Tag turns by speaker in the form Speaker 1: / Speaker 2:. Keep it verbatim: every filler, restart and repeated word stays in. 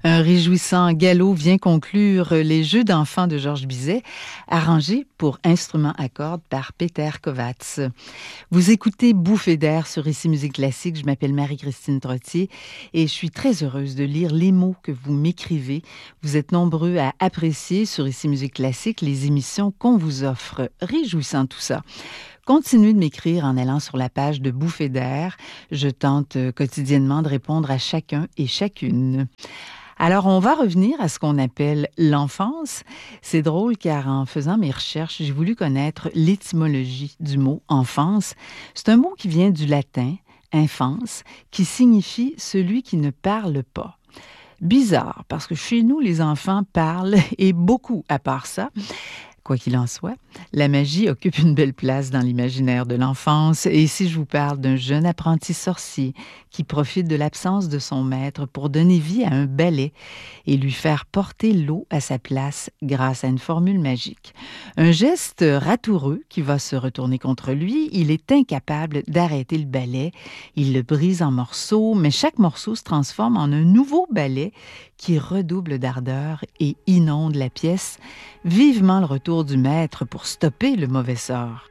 Speaker 1: Un réjouissant galop vient conclure les Jeux d'enfants de Georges Bizet, arrangés pour instruments à cordes par Peter Kovács. Vous écoutez Bouffées d'air sur Ici Musique Classique. Je m'appelle Marie-Christine Trottier et je suis très heureuse de lire les mots que vous m'écrivez. Vous êtes nombreux à apprécier sur Ici Musique Classique les émissions qu'on vous offre. Réjouissant tout ça. Continuez de m'écrire en allant sur la page de Bouffées d'air. Je tente quotidiennement de répondre à chacun et chacune. Alors, on va revenir à ce qu'on appelle l'enfance. C'est drôle car en faisant mes recherches, j'ai voulu connaître l'étymologie du mot enfance. C'est un mot qui vient du latin « infans », qui signifie « celui qui ne parle pas ». Bizarre, parce que chez nous, les enfants parlent, et beaucoup à part ça. Quoi qu'il en soit, la magie occupe une belle place dans l'imaginaire de l'enfance. Et si je vous parle d'un jeune apprenti sorcier qui profite de l'absence de son maître pour donner vie à un balai et lui faire porter l'eau à sa place grâce à une formule magique. Un geste ratoureux qui va se retourner contre lui, il est incapable d'arrêter le balai. Il le brise en morceaux, mais chaque morceau se transforme en un nouveau balai qui redouble d'ardeur et inonde la pièce. Vivement le retour du maître pour stopper le mauvais sort.